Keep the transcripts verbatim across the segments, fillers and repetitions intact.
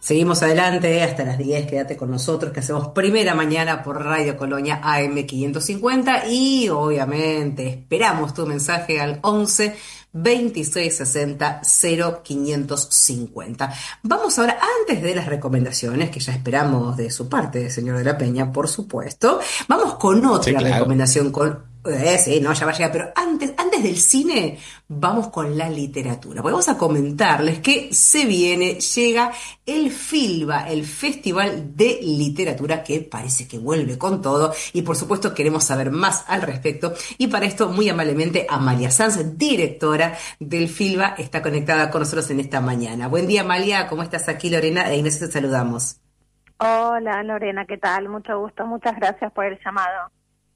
Seguimos adelante hasta las diez, quédate con nosotros que hacemos primera mañana por Radio Colonia A M quinientos cincuenta y obviamente esperamos tu mensaje al once veintiséis sesenta cero quinientos cincuenta. Vamos ahora, antes de las recomendaciones que ya esperamos de su parte, señor de la Peña, por supuesto, vamos con Sí, otra claro. recomendación con... Eh, sí, no, ya va a llegar, pero antes, antes del cine, vamos con la literatura. Porque vamos a comentarles que se viene, llega el FILBA, el Festival de Literatura, que parece que vuelve con todo, y por supuesto queremos saber más al respecto, y para esto muy amablemente Amalia Sanz, directora del FILBA, está conectada con nosotros en esta mañana. Buen día, Amalia, ¿cómo estás? Aquí Lorena e Inés te saludamos. Hola Lorena, ¿qué tal? Mucho gusto, muchas gracias por el llamado.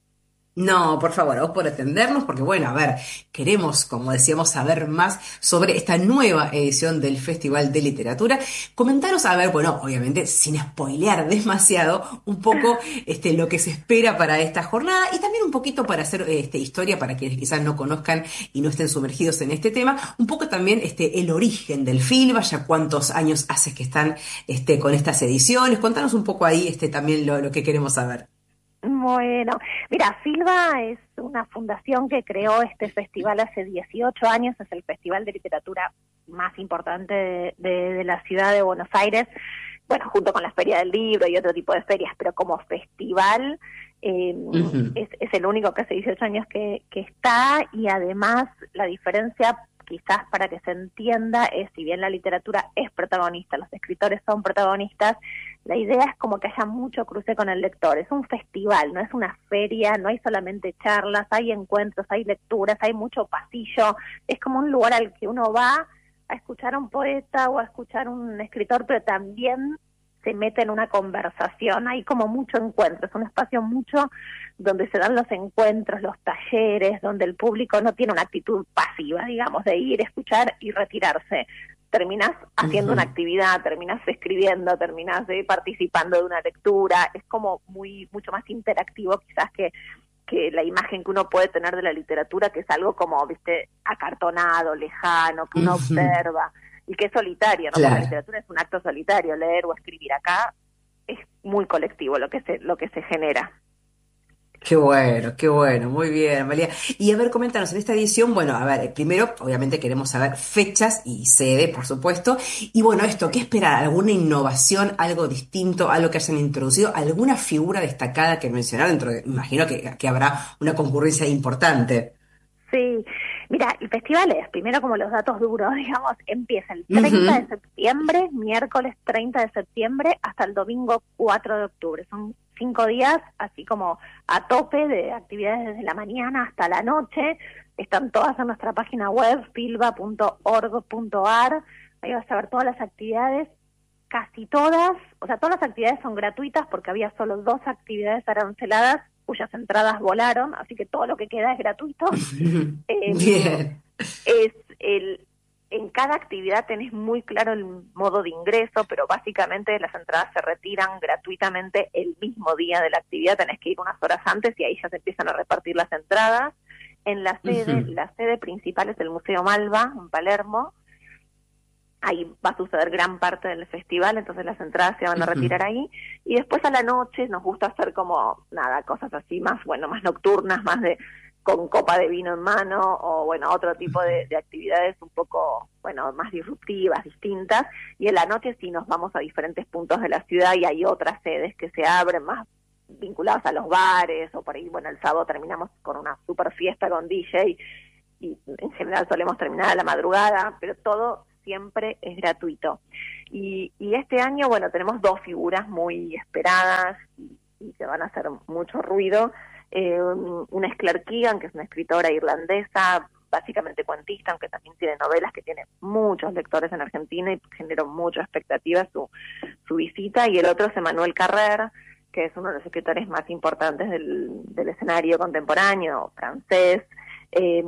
No, por favor, a vos por atendernos, porque bueno, a ver, queremos, como decíamos, saber más sobre esta nueva edición del Festival de Literatura. Comentaros, a ver, bueno, obviamente, sin spoilear demasiado, un poco este, lo que se espera para esta jornada y también un poquito para hacer este, historia, para quienes quizás no conozcan y no estén sumergidos en este tema, un poco también este, el origen del FILBA, ya cuántos años hace que están este, con estas ediciones. Contanos un poco ahí este, también lo, lo que queremos saber. Bueno, mira, Filba es una fundación que creó este festival hace dieciocho años, es el festival de literatura más importante de, de, de la ciudad de Buenos Aires, bueno, junto con la Feria del Libro y otro tipo de ferias, pero como festival eh, Ujú. es, es el único que hace dieciocho años que, que está, y además la diferencia, quizás para que se entienda, es si bien la literatura es protagonista, los escritores son protagonistas, la idea es como que haya mucho cruce con el lector. Es un festival, no es una feria, no hay solamente charlas, hay encuentros, hay lecturas, hay mucho pasillo. Es como un lugar al que uno va a escuchar a un poeta o a escuchar a un escritor, pero también se mete en una conversación. Hay como mucho encuentro, es un espacio mucho donde se dan los encuentros, los talleres, donde el público no tiene una actitud pasiva, digamos, de ir, escuchar y retirarse. Terminás haciendo una Ujú. actividad, terminás escribiendo, terminás eh, participando de una lectura, es como muy mucho más interactivo quizás que, que la imagen que uno puede tener de la literatura, que es algo como, viste, acartonado, lejano, que uno Ujú. observa, y que es solitario, ¿no? Porque la Claro. literatura es un acto solitario, leer o escribir. Acá es muy colectivo lo que se, lo que se genera. Qué bueno, qué bueno, muy bien, Amalia. Y a ver, coméntanos, en esta edición, bueno, a ver, eh, primero, obviamente queremos saber fechas y sede, por supuesto. Y bueno, esto, ¿qué esperar? ¿Alguna innovación, algo distinto, algo que hayan introducido, alguna figura destacada que mencionar dentro de, imagino que, que habrá una concurrencia importante. Sí, mira, el festival es, primero como los datos duros, digamos, empieza el treinta de Ujú. septiembre, miércoles treinta de septiembre, hasta el domingo cuatro de octubre. Son cinco días, así como a tope de actividades desde la mañana hasta la noche. Están todas en nuestra página web, filba punto org punto ar. Ahí vas a ver todas las actividades, casi todas, o sea, todas las actividades son gratuitas porque había solo dos actividades aranceladas cuyas entradas volaron, así que todo lo que queda es gratuito. Eh, Bien. es el En cada actividad tenés muy claro el modo de ingreso, pero básicamente las entradas se retiran gratuitamente el mismo día de la actividad, tenés que ir unas horas antes y ahí ya se empiezan a repartir las entradas. En la sede, Ujú. la sede principal es el Museo Malva, en Palermo. Ahí va a suceder gran parte del festival, entonces las entradas se van a Ujú. retirar ahí. Y después a la noche nos gusta hacer como, nada, cosas así más, bueno, más nocturnas, más de con copa de vino en mano, o bueno, otro tipo de, de actividades un poco, bueno, más disruptivas, distintas. Y en la noche sí nos vamos a diferentes puntos de la ciudad y hay otras sedes que se abren más vinculadas a los bares, o por ahí, bueno, el sábado terminamos con una super fiesta con D J, y en general solemos terminar a la madrugada, pero todo siempre es gratuito. Y, y este año, bueno, tenemos dos figuras muy esperadas y, y que van a hacer mucho ruido. Eh, una es Claire Keegan, que es una escritora irlandesa, básicamente cuentista, aunque también tiene novelas, que tiene muchos lectores en Argentina y generó mucha expectativa su, su visita. Y el otro es Emmanuel Carrer, que es uno de los escritores más importantes del, del escenario contemporáneo, francés, eh,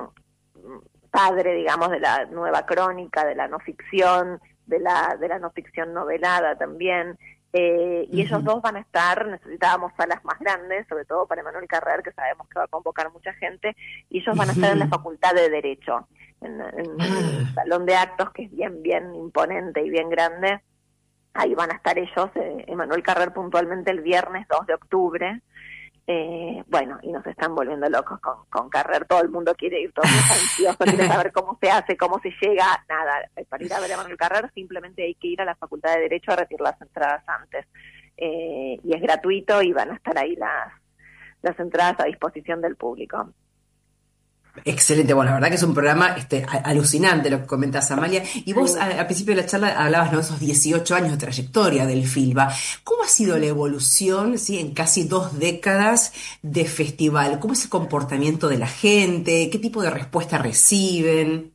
padre, digamos, de la nueva crónica, de la no ficción, de la, de la no ficción novelada también. Eh, y ellos Ujú. dos van a estar, necesitábamos salas más grandes, sobre todo para Manuel Carrer, que sabemos que va a convocar mucha gente, y ellos van a estar en la Ujú. Facultad de Derecho, en, en el Ah. salón de actos, que es bien, bien imponente y bien grande. ahí van a estar ellos, eh, Emanuel Carrer puntualmente el viernes dos de octubre. Eh, bueno, y nos están volviendo locos con, con Carrer, todo el mundo quiere ir, todo el mundo está ansioso, quiere saber cómo se hace, cómo se llega, nada, para ir a ver a Emanuel Carrer simplemente hay que ir a la Facultad de Derecho a retirar las entradas antes, eh, y es gratuito y van a estar ahí las, las entradas a disposición del público. Excelente, bueno, la verdad que es un programa este, a- alucinante lo que comentas, Amalia. Y vos Sí. a- al principio de la charla hablabas, ¿no?, de esos dieciocho años de trayectoria del FILBA. ¿Cómo ha sido la evolución, sí, en casi dos décadas de festival? ¿Cómo es el comportamiento de la gente? ¿Qué tipo de respuesta reciben?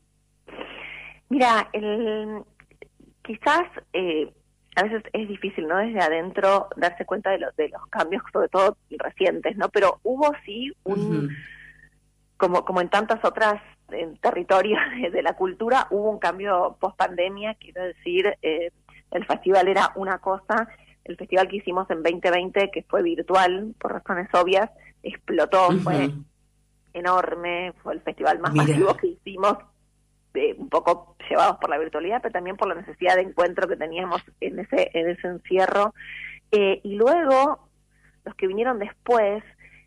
Mira, el, quizás eh, a veces es difícil, ¿no? Desde adentro darse cuenta de, los de los cambios, sobre todo recientes, ¿no? Pero hubo sí un, Ujú. como, como en tantas otras en territorios de, de la cultura, hubo un cambio post pandemia, quiero decir, eh, el festival era una cosa, el festival que hicimos en veinte veinte, que fue virtual, por razones obvias, explotó, fue Ujú. enorme, fue el festival más Mira, masivo que hicimos, eh, un poco llevados por la virtualidad, pero también por la necesidad de encuentro que teníamos en ese, en ese encierro. Eh, y luego, los que vinieron después,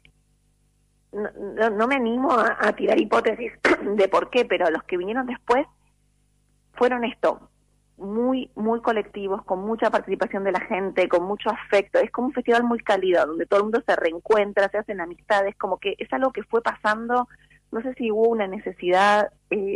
no, no, no me animo a, a tirar hipótesis de por qué, pero los que vinieron después fueron esto, muy, muy colectivos, con mucha participación de la gente, con mucho afecto. Es como un festival muy cálido, donde todo el mundo se reencuentra, se hacen amistades, como que es algo que fue pasando, no sé si hubo una necesidad eh,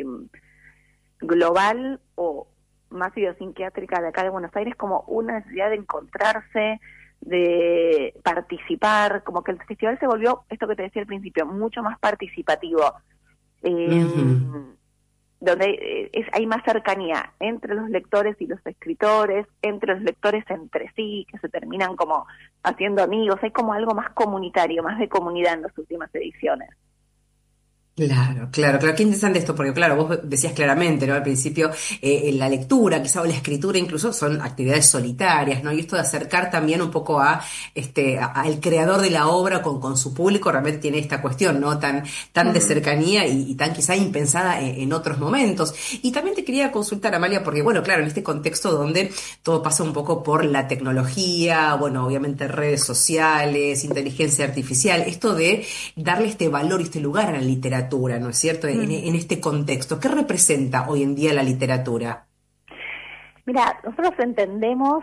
global o más idiosincrática de acá de Buenos Aires, como una necesidad de encontrarse, de participar, como que el festival se volvió, esto que te decía al principio, mucho más participativo, eh, ujú. donde eh, es, hay más cercanía entre los lectores y los escritores, entre los lectores entre sí, que se terminan como haciendo amigos, hay como algo más comunitario, más de comunidad en las últimas ediciones. Claro, claro, claro, qué interesante esto, porque claro, vos decías claramente, ¿no? Al principio, eh, la lectura, quizá, o la escritura incluso son actividades solitarias, ¿no? Y esto de acercar también un poco a este, a- al creador de la obra con, con su público, realmente tiene esta cuestión, ¿no? Tan, tan de Mm. cercanía y, y tan quizá impensada en, en otros momentos. Y también te quería consultar, Amalia, porque bueno, claro, en este contexto donde todo pasa un poco por la tecnología, bueno, obviamente redes sociales, inteligencia artificial, esto de darle este valor y este lugar a la literatura, ¿no es cierto? En, Mm. en este contexto, ¿qué representa hoy en día la literatura? Mira, nosotros entendemos,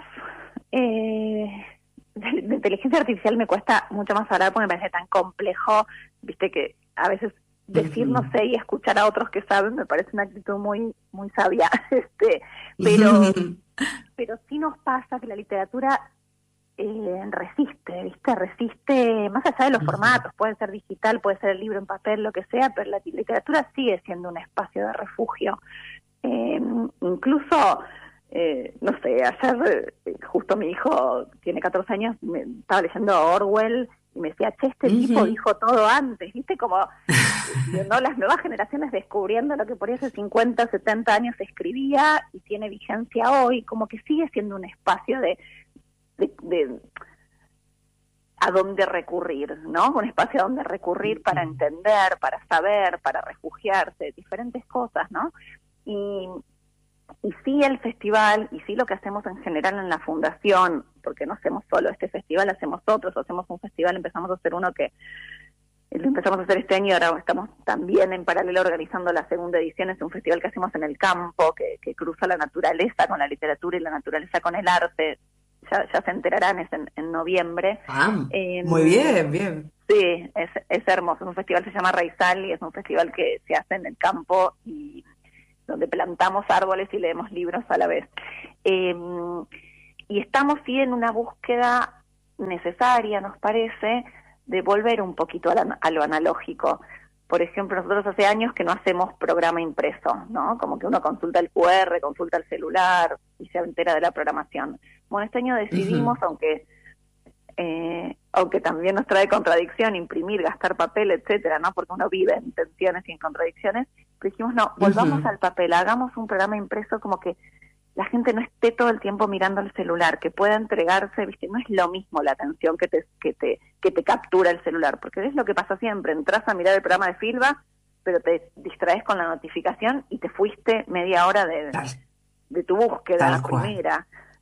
eh, de, de inteligencia artificial me cuesta mucho más hablar porque me parece tan complejo, viste que a veces decir no Ujú. sé y escuchar a otros que saben me parece una actitud muy muy sabia, este, pero pero sí nos pasa que la literatura eh, resiste, ¿viste? Resiste más allá de los Ujú. formatos, puede ser digital, puede ser el libro en papel, lo que sea, pero la literatura sigue siendo un espacio de refugio. Eh, incluso, eh, no sé, ayer eh, justo mi hijo tiene catorce años, me estaba leyendo Orwell y me decía, che, este tipo Ujú. dijo todo antes, ¿viste? Como, eh, ¿no? Las nuevas generaciones descubriendo lo que por ahí hace cincuenta, setenta años se escribía y tiene vigencia hoy, como que sigue siendo un espacio de de, de a dónde recurrir, ¿no? Un espacio a donde recurrir para entender, para saber, para refugiarse, diferentes cosas, ¿no? Y, y sí el festival, y sí lo que hacemos en general en la fundación, porque no hacemos solo este festival, hacemos otros, hacemos un festival, empezamos a hacer uno que lo empezamos a hacer este año, ahora estamos también en paralelo organizando la segunda edición, es un festival que hacemos en el campo, que, que cruza la naturaleza con la literatura y la naturaleza con el arte. Ya, ya se enterarán, es en, en noviembre. Ah, Eh, muy bien, bien. sí, es, es hermoso. Es un festival que se llama Raizal y es un festival que se hace en el campo y donde plantamos árboles y leemos libros a la vez. Eh, y estamos sí en una búsqueda necesaria, nos parece, de volver un poquito a, la, a lo analógico. Por ejemplo, nosotros hace años que no hacemos programa impreso, ¿no? Como que uno consulta el cu erre, consulta el celular y se entera de la programación. Bueno, este año decidimos, Ujú. aunque eh, aunque también nos trae contradicción, imprimir, gastar papel, etcétera, ¿no? Porque uno vive en tensiones y en contradicciones, pero dijimos, no, volvamos Ujú. al papel, hagamos un programa impreso como que la gente no esté todo el tiempo mirando el celular, que pueda entregarse, viste, no es lo mismo la atención que te que te que te captura el celular, porque es lo que pasa siempre, entras a mirar el programa de Filba, pero te distraes con la notificación y te fuiste media hora de, Tal, de tu búsqueda tal cual. primera.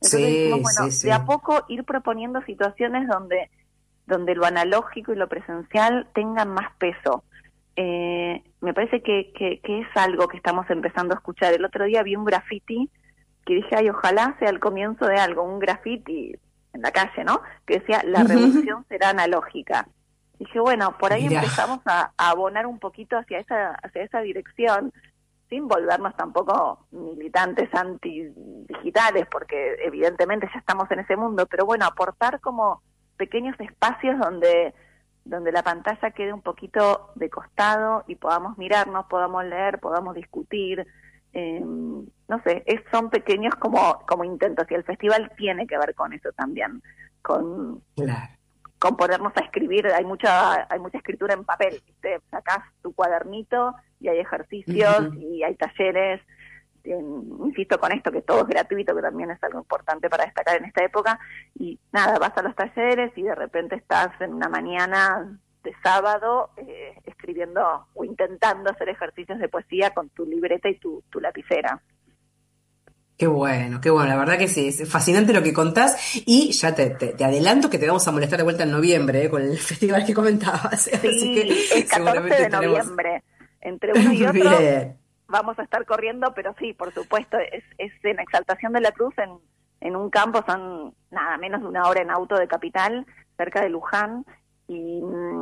Entonces sí, dijimos, bueno, sí, sí. de a poco ir proponiendo situaciones donde, donde lo analógico y lo presencial tengan más peso. Eh, me parece que, que, que es algo que estamos empezando a escuchar. El otro día vi un graffiti que dije, ay, ojalá sea el comienzo de algo, un graffiti en la calle, ¿no? Que decía, la revolución será analógica. Dije, bueno, por ahí Mirá. empezamos a, a abonar un poquito hacia esa, hacia esa dirección, sin volvernos tampoco militantes antidigitales, porque evidentemente ya estamos en ese mundo, pero bueno, aportar como pequeños espacios donde, donde la pantalla quede un poquito de costado y podamos mirarnos, podamos leer, podamos discutir. Eh, no sé, es, son pequeños como, como intentos, y el festival tiene que ver con eso también, con... Claro. con ponernos a escribir. Hay mucha hay mucha escritura en papel, ¿viste? Sacás tu cuadernito y hay ejercicios uh-huh. y hay talleres. Eh, insisto con esto, que todo es gratuito, que también es algo importante para destacar en esta época. Y nada, vas a los talleres y de repente estás en una mañana de sábado eh, escribiendo o intentando hacer ejercicios de poesía con tu libreta y tu, tu lapicera. Qué bueno, qué bueno, la verdad que sí, es fascinante lo que contás, y ya te, te, te adelanto que te vamos a molestar de vuelta en noviembre, ¿eh? Con el festival que comentabas. Sí, así que el catorce de noviembre, entre uno y otro Bien. Vamos a estar corriendo, pero sí, por supuesto, es, es en Exaltación de la Cruz, en, en un campo, son nada menos de una hora en auto de Capital, cerca de Luján, y,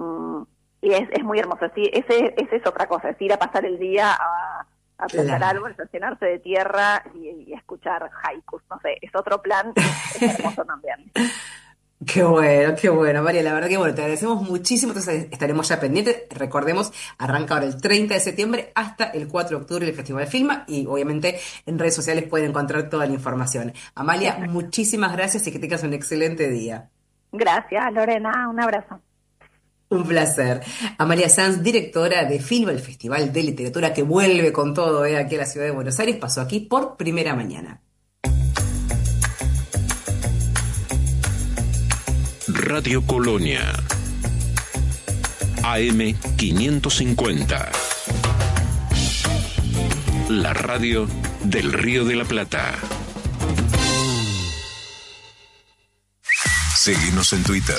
y es, es muy hermoso. Sí, ese, ese es otra cosa, es ir a pasar el día a... a plantar claro. árboles, a llenarse de tierra y, y escuchar haikus, no sé, es otro plan, es hermoso también. Qué bueno, qué bueno, María, la verdad que bueno, te agradecemos muchísimo, entonces estaremos ya pendientes. Recordemos, arranca ahora el treinta de septiembre hasta el cuatro de octubre el Festival Filma, y obviamente en redes sociales pueden encontrar toda la información. Amalia, Perfecto. Muchísimas gracias y que tengas un excelente día. Gracias, Lorena, un abrazo. Un placer. Amalia Sanz, directora de Filma, el Festival de Literatura que vuelve con todo eh, aquí a la ciudad de Buenos Aires, pasó aquí por primera mañana. Radio Colonia, A M quinientos cincuenta, la radio del Río de la Plata. Seguinos en Twitter.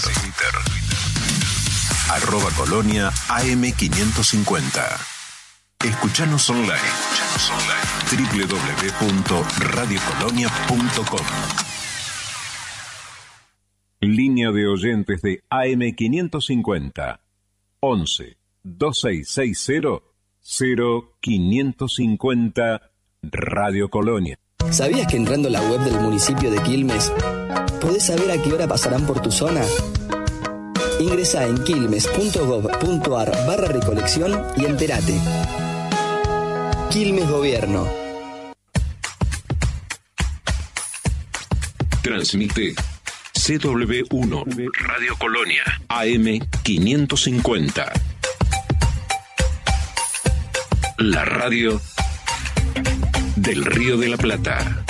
Arroba Colonia A M quinientos cincuenta. Escuchanos online. Escuchanos online. doble u doble u doble u punto radio colonia punto com. Línea de oyentes de A M quinientos cincuenta. once, veintiséis sesenta, cero quinientos cincuenta Radio Colonia. ¿Sabías que entrando a la web del municipio de Quilmes podés saber a qué hora pasarán por tu zona? Ingresá en quilmes punto gob punto ar barra recolección y entérate. Quilmes Gobierno. Transmite C W uno Radio Colonia A M quinientos cincuenta. La radio del Río de la Plata.